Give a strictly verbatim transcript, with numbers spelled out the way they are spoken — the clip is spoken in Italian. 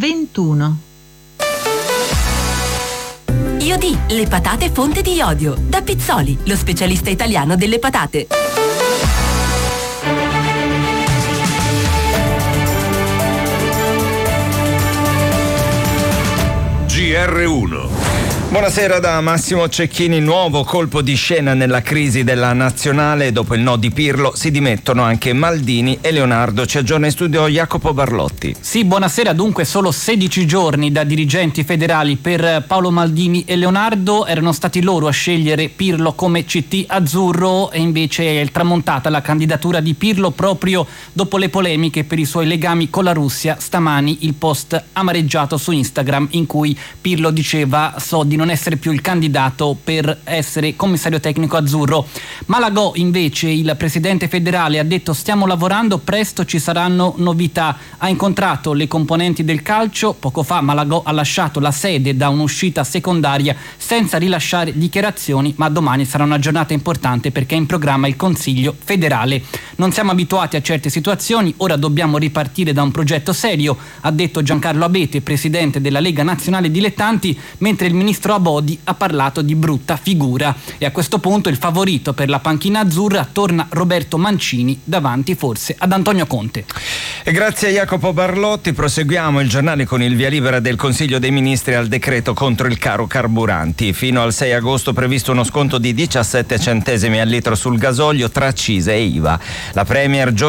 ventuno. Iodi, le patate fonte di iodio. Da Pizzoli, lo specialista italiano delle patate. G R uno. Buonasera da Massimo Cecchini. Nuovo colpo di scena nella crisi della nazionale. Dopo il no di Pirlo si dimettono anche Maldini e Leonardo. Ci aggiorna in studio Jacopo Barlotti. Sì, buonasera. Dunque solo sedici giorni da dirigenti federali per Paolo Maldini e Leonardo. Erano stati loro a scegliere Pirlo come C T azzurro e invece è tramontata la candidatura di Pirlo proprio dopo le polemiche per i suoi legami con la Russia. Stamani il post amareggiato su Instagram in cui Pirlo diceva so di non non essere più il candidato per essere commissario tecnico azzurro. Malagò invece, il presidente federale, ha detto stiamo lavorando, presto ci saranno novità. Ha incontrato le componenti del calcio, poco fa Malagò ha lasciato la sede da un'uscita secondaria senza rilasciare dichiarazioni, ma domani sarà una giornata importante perché è in programma il Consiglio federale. Non siamo abituati a certe situazioni, ora dobbiamo ripartire da un progetto serio, ha detto Giancarlo Abete, presidente della Lega Nazionale Dilettanti, mentre il ministro Abodi ha parlato di brutta figura. E a questo punto il favorito per la panchina azzurra torna Roberto Mancini davanti forse ad Antonio Conte. E grazie a Jacopo Barlotti proseguiamo il giornale con il via libera del Consiglio dei Ministri al decreto contro il caro carburanti. Fino al sei agosto previsto uno sconto di diciassette centesimi al litro sul gasolio tra accise e I V A. La Premier